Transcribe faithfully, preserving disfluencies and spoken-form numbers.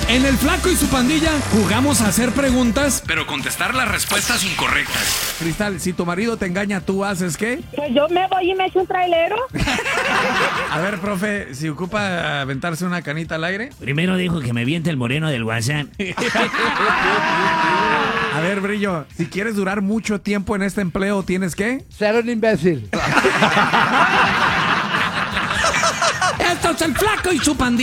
En el Flaco y su pandilla jugamos a hacer preguntas, pero contestar las respuestas incorrectas. Cristal, si tu marido te engaña, ¿tú haces qué? Pues yo me voy y me echo un trailero. A ver, profe, si ocupa aventarse una canita al aire. Primero dijo que me viente el moreno del WhatsApp. A ver, Brillo, si quieres durar mucho tiempo en este empleo, ¿tienes qué? Ser un imbécil. Esto es el Flaco y su pandilla.